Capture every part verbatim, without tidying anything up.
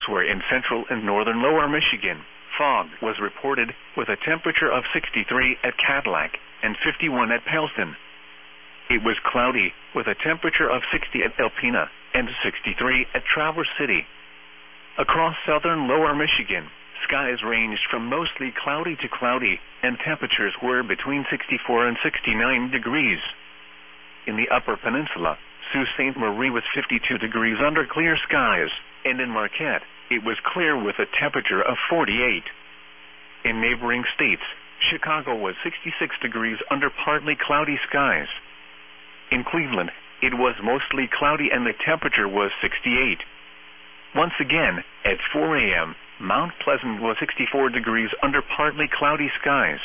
Elsewhere in central and northern lower Michigan, fog was reported with a temperature of sixty-three at Cadillac and fifty-one at Palestine. It was cloudy with a temperature of sixty at Alpena and sixty-three at Traverse City. Across southern lower Michigan, skies ranged from mostly cloudy to cloudy, and temperatures were between sixty-four and sixty-nine degrees. In the upper peninsula, Sault Ste. Marie was fifty-two degrees under clear skies, and in Marquette, it was clear with a temperature of forty-eight. In neighboring states, Chicago was sixty-six degrees under partly cloudy skies. In Cleveland, it was mostly cloudy and the temperature was sixty-eight. Once again, at four a m, Mount Pleasant was sixty-four degrees under partly cloudy skies.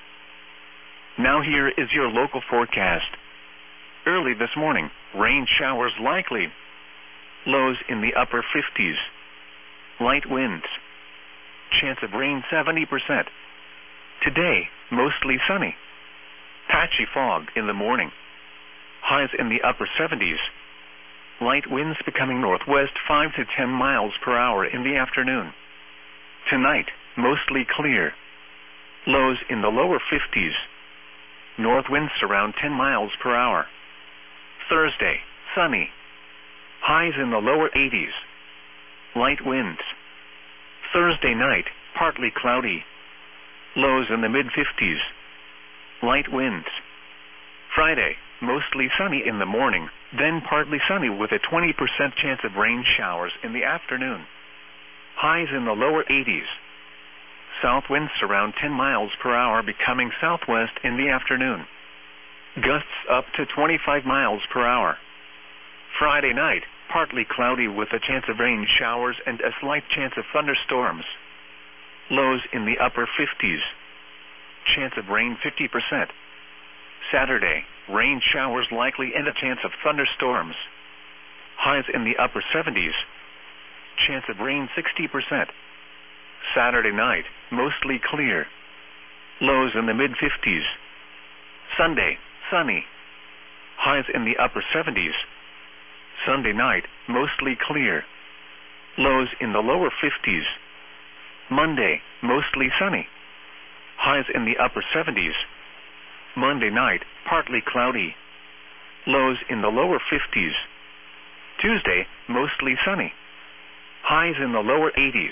Now here is your local forecast. Early this morning, rain showers likely. Lows in the upper fifties. Light winds. Chance of rain seventy percent. Today, mostly sunny. Patchy fog in the morning. Highs in the upper seventies. Light winds becoming northwest five to ten miles per hour in the afternoon. Tonight, mostly clear. Lows in the lower fifties. North winds around ten miles per hour. Thursday, sunny. Highs in the lower eighties. Light winds. Thursday night, partly cloudy. Lows in the mid-fifties. Light winds. Friday, mostly sunny in the morning, then partly sunny with a twenty percent chance of rain showers in the afternoon. Highs in the lower eighties. South winds around ten miles per hour becoming southwest in the afternoon. Gusts up to twenty-five miles per hour. Friday night, partly cloudy with a chance of rain showers and a slight chance of thunderstorms. Lows in the upper fifties. Chance of rain fifty percent. Saturday, rain showers likely and a chance of thunderstorms. Highs in the upper seventies. Chance of rain sixty percent. Saturday night, mostly clear. Lows in the mid-fifties. Sunday, sunny. Highs in the upper seventies. Sunday night, mostly clear. Lows in the lower fifties. Monday, mostly sunny. Highs in the upper seventies. Monday night, partly cloudy. Lows in the lower fifties. Tuesday, mostly sunny. Highs in the lower eighties.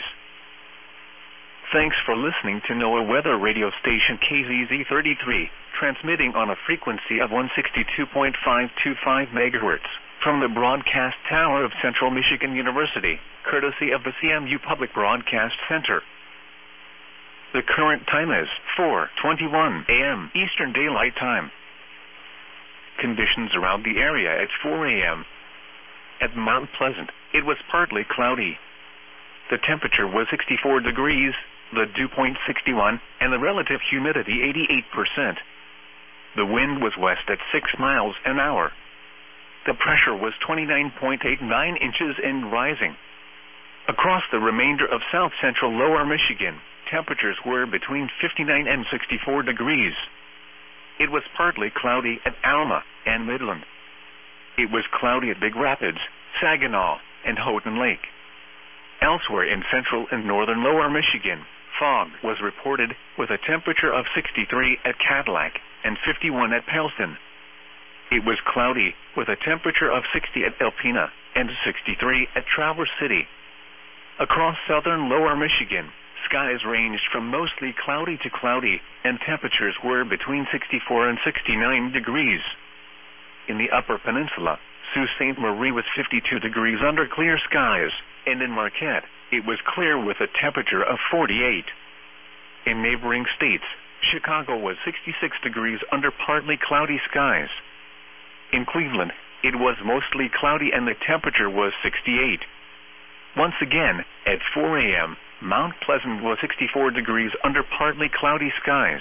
Thanks for listening to NOAA Weather Radio Station K Z Z thirty-three, transmitting on a frequency of one sixty-two point five two five megahertz from the broadcast tower of Central Michigan University, courtesy of the C M U Public Broadcast Center. The current time is four twenty-one a m Eastern Daylight Time. Conditions around the area at four a m At Mount Pleasant, it was partly cloudy. The temperature was sixty-four degrees, the dew point sixty-one, and the relative humidity eighty-eight percent. The wind was west at six miles an hour. The pressure was twenty-nine point eight nine inches and rising. Across the remainder of south-central lower Michigan, temperatures were between fifty-nine and sixty-four degrees. It was partly cloudy at Alma and Midland. It was cloudy at Big Rapids, Saginaw, and Houghton Lake. Elsewhere in central and northern lower Michigan, fog was reported with a temperature of sixty-three at Cadillac and fifty-one at Palestine. It was cloudy with a temperature of sixty at Alpena and sixty-three at Traverse City. Across southern lower Michigan, skies ranged from mostly cloudy to cloudy, and temperatures were between sixty-four and sixty-nine degrees. In the upper peninsula, Sault Ste. Marie was fifty-two degrees under clear skies, and in Marquette, it was clear with a temperature of forty-eight. In neighboring states, Chicago was sixty-six degrees under partly cloudy skies. In Cleveland, it was mostly cloudy and the temperature was sixty-eight. Once again, at four a m, Mount Pleasant was sixty-four degrees under partly cloudy skies.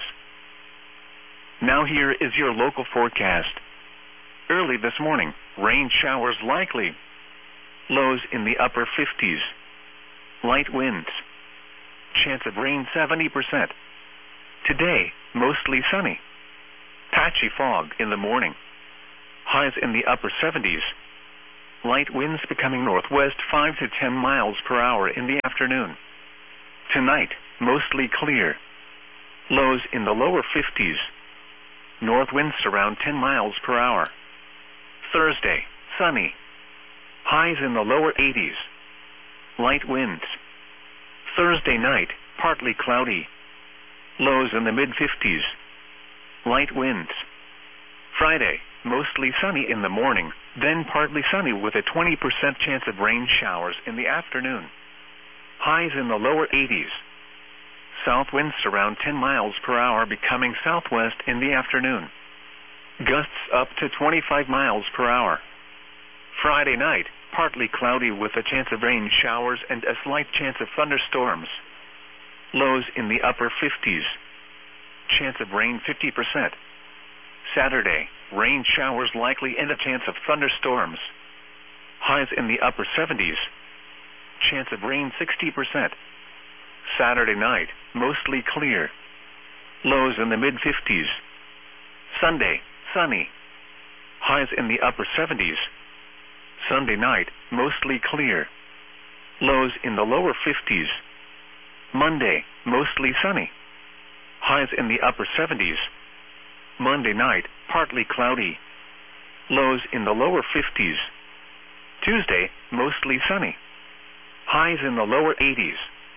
Now here is your local forecast. Early this morning, rain showers likely. Lows in the upper fifties. Light winds. Chance of rain seventy percent. Today, mostly sunny. Patchy fog in the morning. Highs in the upper seventies. Light winds becoming northwest five to ten miles per hour in the afternoon. Tonight, mostly clear. Lows in the lower fifties. North winds around ten miles per hour. Thursday, sunny. Highs in the lower eighties. Light winds. Thursday night, partly cloudy. Lows in the mid-fifties. Light winds. Friday, mostly sunny in the morning, then partly sunny with a twenty percent chance of rain showers in the afternoon. Highs in the lower eighties. South winds around ten miles per hour becoming southwest in the afternoon. Gusts up to twenty-five miles per hour. Friday night, partly cloudy with a chance of rain showers and a slight chance of thunderstorms. Lows in the upper fifties. Chance of rain fifty percent. Saturday, rain showers likely and a chance of thunderstorms. Highs in the upper seventies. Chance of rain sixty percent. Saturday night, mostly clear. Lows in the mid-fifties. Sunday, sunny. Highs in the upper seventies. Sunday night, mostly clear. Lows in the lower fifties. Monday, mostly sunny. Highs in the upper seventies. Monday night, partly cloudy. Lows in the lower fifties. Tuesday, mostly sunny. Highs in the lower eighties.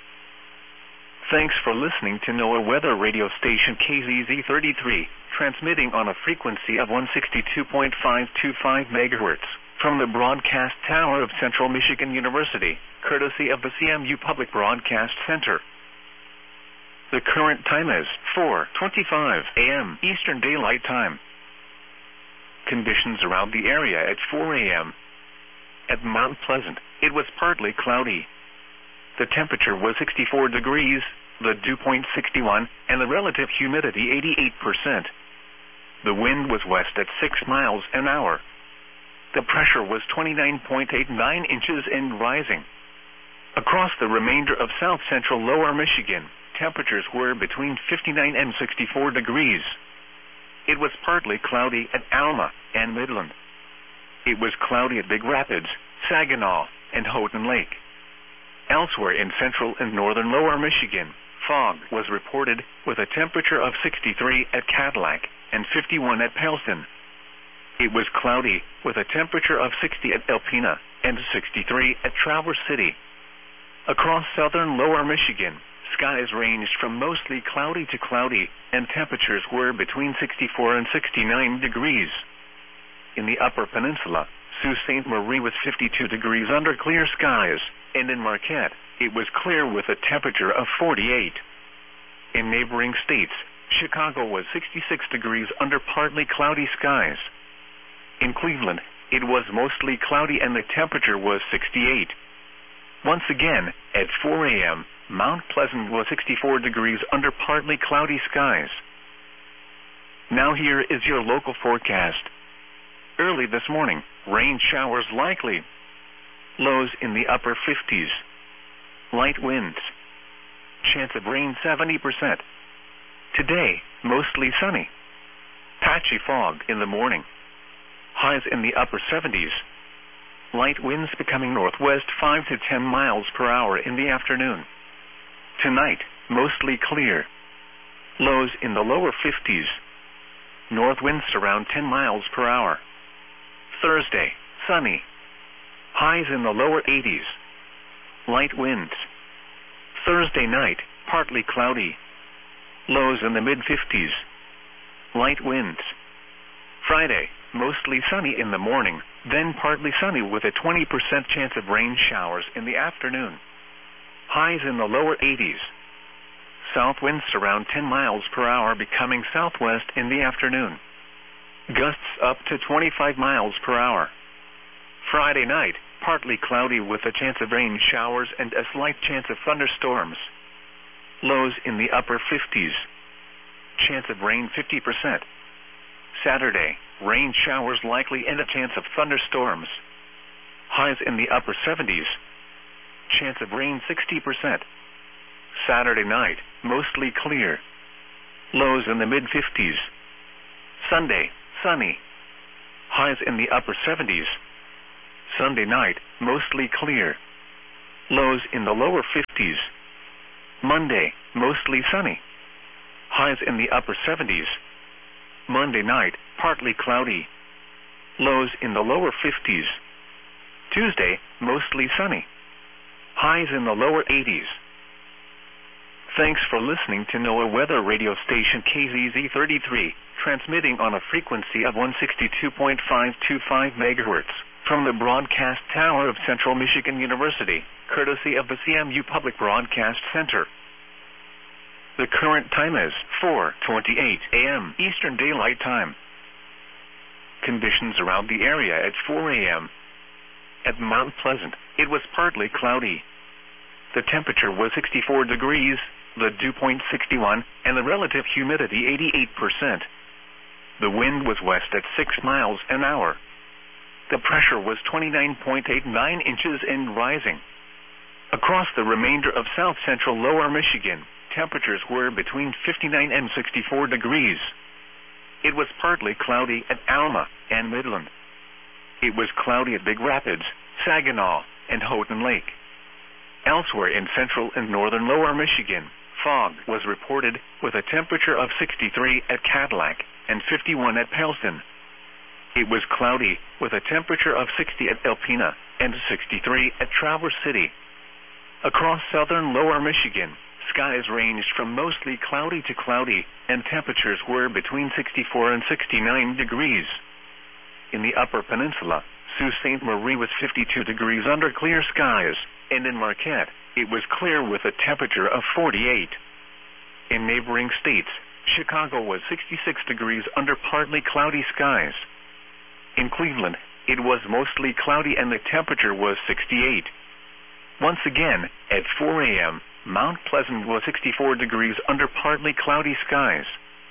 Thanks for listening to NOAA Weather Radio Station K Z Z thirty-three, transmitting on a frequency of one sixty-two point five two five megahertz from the broadcast tower of Central Michigan University, courtesy of the C M U Public Broadcast Center. The current time is four twenty-five a m Eastern Daylight Time. Conditions around the area at four a m At Mount Pleasant, it was partly cloudy. The temperature was sixty-four degrees, the dew point sixty-one, and the relative humidity eighty-eight percent. The wind was west at six miles an hour. The pressure was twenty-nine point eight nine inches and rising. Across the remainder of south-central lower Michigan, temperatures were between fifty-nine and sixty-four degrees. It was partly cloudy at Alma and Midland. It was cloudy at Big Rapids, Saginaw, and Houghton Lake. Elsewhere in central and northern lower Michigan, fog was reported with a temperature of sixty-three at Cadillac and fifty-one at Pellston. It was cloudy with a temperature of sixty at Alpena and sixty-three at Traverse City. Across southern lower Michigan, skies ranged from mostly cloudy to cloudy, and temperatures were between sixty-four and sixty-nine degrees. In the upper peninsula, Sault Ste. Marie was fifty-two degrees under clear skies, and in Marquette, it was clear with a temperature of forty-eight. In neighboring states, Chicago was sixty-six degrees under partly cloudy skies. In Cleveland, it was mostly cloudy and the temperature was sixty-eight. Once again, at four a m, Mount Pleasant was sixty-four degrees under partly cloudy skies. Now here is your local forecast. Early this morning, rain showers likely. Lows in the upper fifties. Light winds. Chance of rain seventy percent. Today, mostly sunny. Patchy fog in the morning. Highs in the upper seventies. Light winds becoming northwest five to ten miles per hour in the afternoon. Tonight, mostly clear. Lows in the lower fifties. North winds around ten miles per hour. Thursday, sunny. Highs in the lower eighties. Light winds. Thursday night, partly cloudy. Lows in the mid-fifties. Light winds. Friday, mostly sunny in the morning, then partly sunny with a twenty percent chance of rain showers in the afternoon. Highs in the lower eighties. South winds around ten miles per hour becoming southwest in the afternoon. Gusts up to twenty-five miles per hour. Friday night, partly cloudy with a chance of rain showers and a slight chance of thunderstorms. Lows in the upper fifties. Chance of rain fifty percent. Saturday, rain showers likely and a chance of thunderstorms. Highs in the upper seventies. Chance of rain sixty percent. Saturday night, mostly clear. Lows in the mid-fifties. Sunday, sunny. Highs in the upper seventies. Sunday night, mostly clear. Lows in the lower fifties. Monday, mostly sunny. Highs in the upper seventies. Monday night, partly cloudy. Lows in the lower fifties. Tuesday, mostly sunny. Highs in the lower eighties. Thanks for listening to NOAA Weather Radio Station K Z Z thirty-three, transmitting on a frequency of one sixty-two point five two five megahertz from the broadcast tower of Central Michigan University, courtesy of the C M U Public Broadcast Center. The current time is four twenty-eight a m Eastern Daylight Time. Conditions around the area at four a m At Mount Pleasant, it was partly cloudy. The temperature was sixty-four degrees, the dew point sixty-one, and the relative humidity eighty-eight percent. The wind was west at six miles an hour. The pressure was twenty-nine point eight nine inches and rising. Across the remainder of south central lower Michigan, temperatures were between fifty-nine and sixty-four degrees. It was partly cloudy at Alma and Midland. It was cloudy at Big Rapids, Saginaw, and Houghton Lake. Elsewhere in central and northern lower Michigan, fog was reported with a temperature of sixty-three at Cadillac and fifty-one at Paleston. It was cloudy with a temperature of sixty at Alpena and sixty-three at Traverse City. Across southern lower Michigan, skies ranged from mostly cloudy to cloudy, and temperatures were between sixty-four and sixty-nine degrees. In the upper peninsula, Sault Ste. Marie was fifty-two degrees under clear skies, and in Marquette, it was clear with a temperature of forty-eight. In neighboring states, Chicago was sixty-six degrees under partly cloudy skies. In Cleveland, it was mostly cloudy and the temperature was sixty-eight. Once again, at four a m, Mount Pleasant was sixty-four degrees under partly cloudy skies.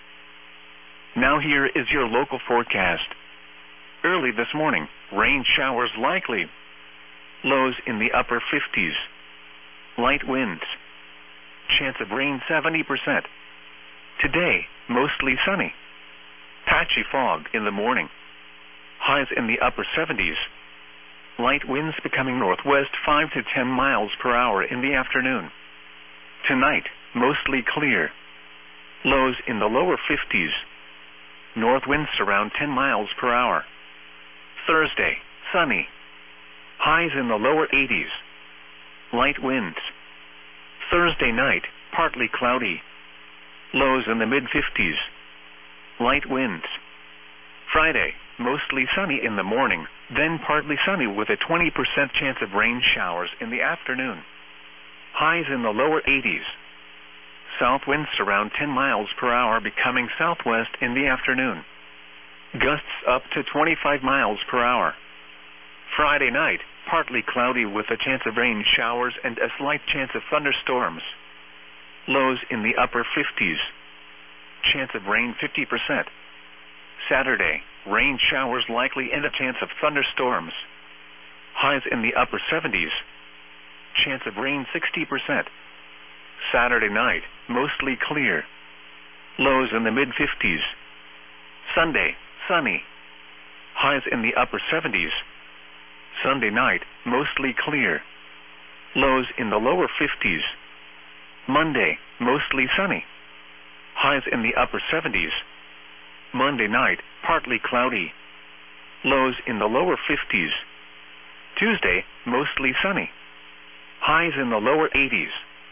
Now here is your local forecast. Early this morning, rain showers likely. Lows in the upper fifties. Light winds. Chance of rain seventy percent. Today, mostly sunny. Patchy fog in the morning. Highs in the upper seventies. Light winds becoming northwest five to ten miles per hour in the afternoon. Tonight, mostly clear. Lows in the lower fifties. North winds around ten miles per hour. Thursday, sunny. Highs in the lower eighties. Light winds. Thursday night, partly cloudy. Lows in the mid-fifties. Light winds. Friday, mostly sunny in the morning, then partly sunny with a twenty percent chance of rain showers in the afternoon. Highs in the lower eighties. South winds around ten miles per hour becoming southwest in the afternoon. Gusts up to twenty-five miles per hour. Friday night, partly cloudy with a chance of rain showers and a slight chance of thunderstorms. Lows in the upper fifties. Chance of rain fifty percent. Saturday, rain showers likely and a chance of thunderstorms. Highs in the upper seventies. Chance of rain sixty percent. Saturday night, mostly clear. Lows in the mid-fifties. Sunday, sunny. Highs in the upper seventies. Sunday night, mostly clear. Lows in the lower fifties. Monday, mostly sunny. Highs in the upper seventies. Monday night, partly cloudy. Lows in the lower fifties. Tuesday, mostly sunny. Highs in the lower eighties.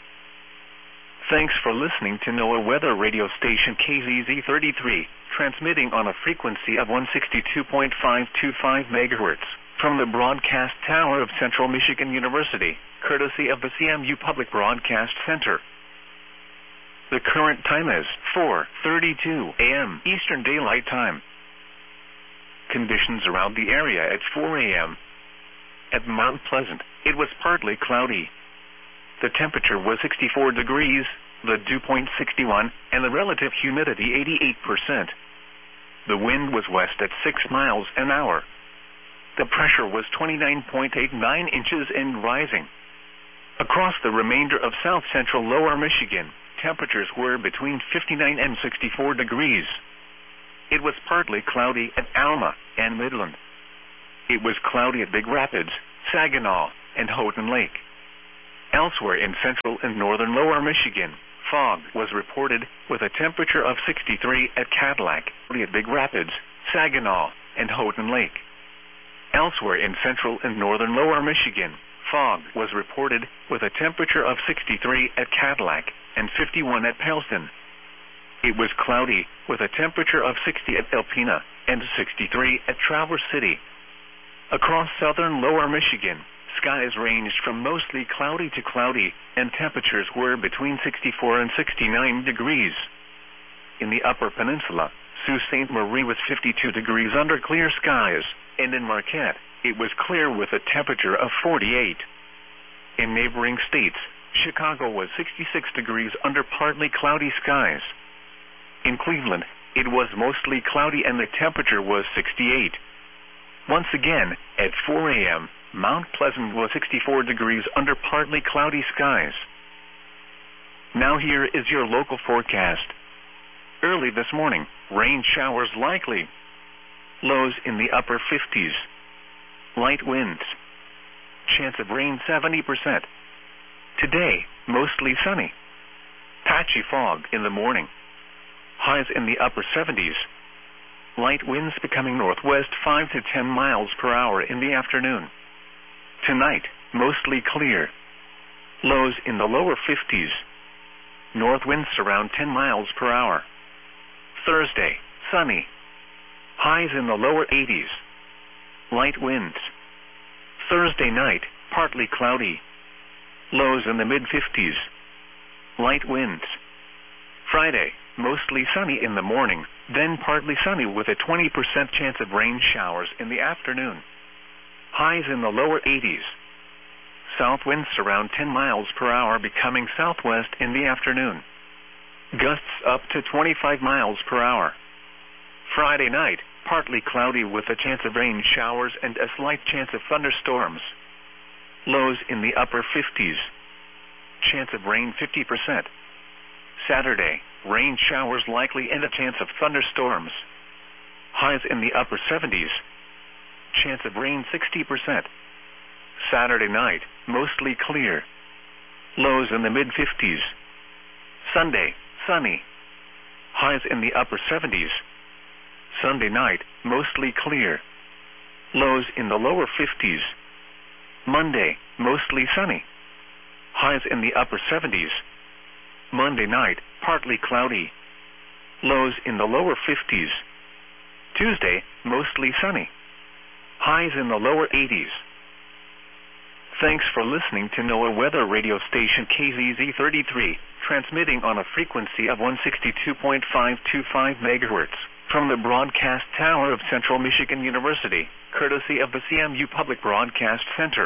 Thanks for listening to NOAA Weather Radio Station K Z Z thirty-three, transmitting on a frequency of one sixty-two point five two five megahertz from the broadcast tower of Central Michigan University, courtesy of the C M U Public Broadcast Center. The current time is four thirty-two a m Eastern Daylight Time. Conditions around the area at four a m At Mount Pleasant, it was partly cloudy. The temperature was sixty-four degrees, the dew point sixty-one, and the relative humidity eighty-eight percent. The wind was west at six miles an hour. The pressure was twenty-nine point eight nine inches and rising. Across the remainder of south central lower Michigan, temperatures were between fifty-nine and sixty-four degrees. It was partly cloudy at Alma and Midland. It was cloudy at Big Rapids, Saginaw, and Houghton Lake. Elsewhere in central and northern lower Michigan, fog was reported with a temperature of sixty-three at Cadillac, at Big Rapids, Saginaw, and Houghton Lake. Elsewhere in central and northern lower Michigan, fog was reported with a temperature of sixty-three at Cadillac and fifty-one at Paleston. It was cloudy with a temperature of sixty at Alpena and sixty-three at Traverse City. Across southern lower Michigan, skies ranged from mostly cloudy to cloudy, and temperatures were between sixty-four and sixty-nine degrees. In the upper peninsula, Sault Ste. Marie was fifty-two degrees under clear skies, and in Marquette, it was clear with a temperature of forty-eight. In neighboring states, Chicago was sixty-six degrees under partly cloudy skies. In Cleveland, it was mostly cloudy and the temperature was sixty-eight. Once again, at four a.m., Mount Pleasant was sixty-four degrees under partly cloudy skies. Now here is your local forecast. Early this morning, rain showers likely. Lows in the upper fifties. Light winds. Chance of rain seventy percent. Today, mostly sunny. Patchy fog in the morning. Highs in the upper seventies. Light winds becoming northwest five to ten miles per hour in the afternoon. Tonight, mostly clear. Lows in the lower fifties. North winds around ten miles per hour. Thursday, sunny. Highs in the lower eighties. Light winds. Thursday night, partly cloudy. Lows in the mid-fifties. Light winds. Friday, mostly sunny in the morning, then partly sunny with a twenty percent chance of rain showers in the afternoon. Highs in the lower eighties. South winds around ten miles per hour becoming southwest in the afternoon. Gusts up to twenty-five miles per hour. Friday night, partly cloudy with a chance of rain showers and a slight chance of thunderstorms. Lows in the upper fifties. Chance of rain fifty percent. Saturday, rain showers likely and a chance of thunderstorms. Highs in the upper seventies. Chance of rain sixty percent. Saturday night, mostly clear. Lows in the mid-fifties. Sunday, sunny. Highs in the upper seventies. Sunday night, mostly clear. Lows in the lower fifties. Monday, mostly sunny. Highs in the upper seventies. Monday night, partly cloudy. Lows in the lower fifties. Tuesday, mostly sunny. Highs in the lower eighties. Thanks for listening to NOAA Weather Radio Station K Z Z thirty-three, transmitting on a frequency of one sixty-two point five two five megahertz from the broadcast tower of Central Michigan University, courtesy of the C M U Public Broadcast Center.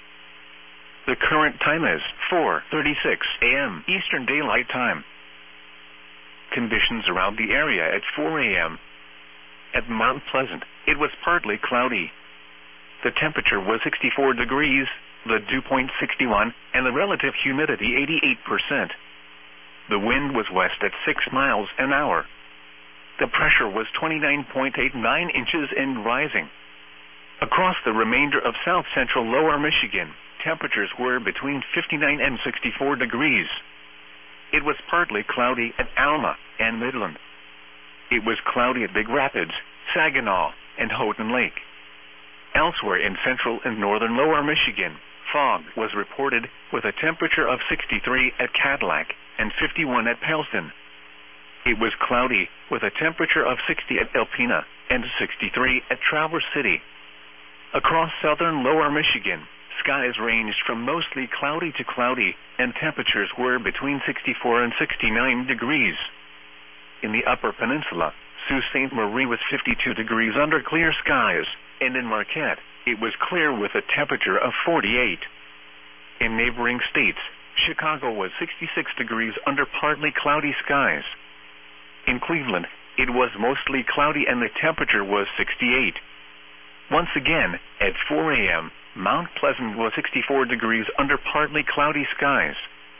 The current time is four thirty-six a.m. Eastern Daylight Time. Conditions around the area at four a.m. At Mount Pleasant, it was partly cloudy. The temperature was sixty-four degrees, the dew point sixty-one, and the relative humidity eighty-eight percent. The wind was west at six miles an hour. The pressure was twenty-nine point eight nine inches and rising. Across the remainder of south-central lower Michigan, temperatures were between fifty-nine and sixty-four degrees. It was partly cloudy at Alma and Midland. It was cloudy at Big Rapids, Saginaw, and Houghton Lake. Elsewhere in central and northern lower Michigan, fog was reported with a temperature of sixty-three at Cadillac and fifty-one at Paleston. It was cloudy with a temperature of sixty at Alpena and sixty-three at Traverse City. Across southern lower Michigan, skies ranged from mostly cloudy to cloudy, and temperatures were between sixty-four and sixty-nine degrees. In the upper peninsula, Sault Ste. Marie was fifty-two degrees under clear skies, and in Marquette, it was clear with a temperature of forty-eight. In neighboring states, Chicago was sixty-six degrees under partly cloudy skies. In Cleveland, it was mostly cloudy and the temperature was sixty-eight. Once again, at four a.m., Mount Pleasant was sixty-four degrees under partly cloudy skies.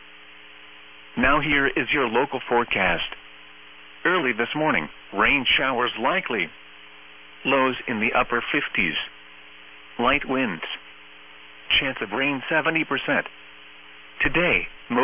Now here is your local forecast. Early this morning, rain showers likely. Lows in the upper fifties. light winds. Chance of rain seventy percent. Today, most